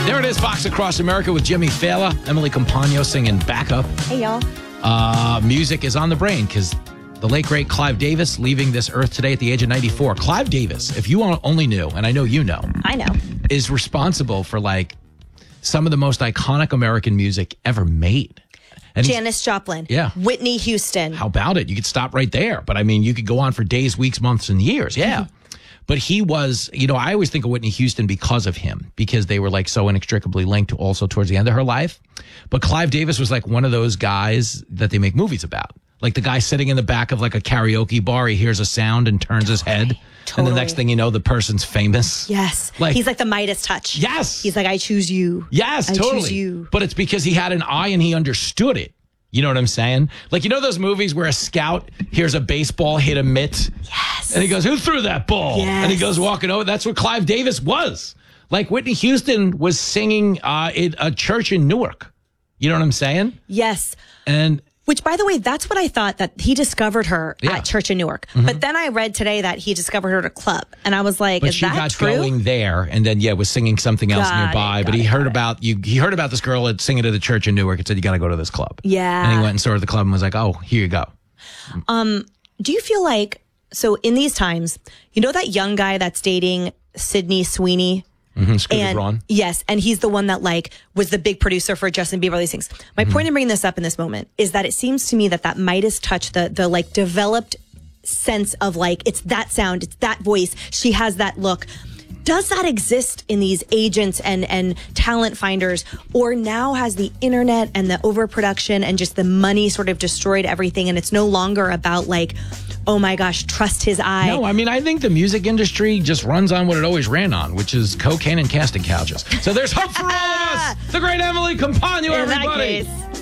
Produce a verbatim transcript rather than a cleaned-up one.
There it is, Fox Across America with Jimmy Fallon, Emily Compagno singing Backup. Hey, y'all. Uh, music is on the brain because the late, great Clive Davis leaving this earth today at the age of ninety-four. Clive Davis, if you only knew, and I know you know. I know. Is responsible for, like, some of the most iconic American music ever made. And Janis Joplin. Yeah. Whitney Houston. How about it? You could stop right there. But, I mean, you could go on for days, weeks, months, and years. Yeah. But he was, you know, I always think of Whitney Houston because of him, because they were like so inextricably linked also towards the end of her life. But Clive Davis was like one of those guys that they make movies about. Like the guy sitting in the back of like a karaoke bar, he hears a sound and turns his head. Totally. And the next thing you know, the person's famous. Yes. Like, he's like the Midas touch. Yes. He's like, I choose you. Yes, I totally. choose you. But it's because he had an eye and he understood it. You know what I'm saying? Like, you know those movies where a scout hears a baseball hit a mitt? Yes. And he goes, who threw that ball? Yes. And he goes walking over. That's what Clive Davis was. Like, Whitney Houston was singing uh, at a church in Newark. You know what I'm saying? Yes. And which, by the way, that's what I thought, that he discovered her Yeah. at church in Newark. Mm-hmm. But then I read today that he discovered her at a club. And I was like, but is she that got true? going there and then, yeah, was singing something else Got it, nearby. got But he it, heard got it. about you. He heard about this girl at singing at the church in Newark and said, you got to go to this club. Yeah. And he went and saw the club and was like, oh, here you go. Um, do you feel like, so in these times, you know that young guy that's dating Sydney Sweeney? Mm-hmm, Scooter And Braun. yes, and he's the one that like was the big producer for Justin Bieber, all these things. My Mm-hmm. point in bringing this up in this moment is that it seems to me that that Midas touch, the the like developed sense of like, it's that sound, it's that voice, she has that look. Does that exist in these agents and, and talent finders, or now has the internet and the overproduction and just the money sort of destroyed everything, and it's no longer about like, oh my gosh, trust his eye? No, I mean, I think the music industry just runs on what it always ran on, which is cocaine and casting couches. So there's hope for all of us. The great Emily Compagno, In that everybody. case.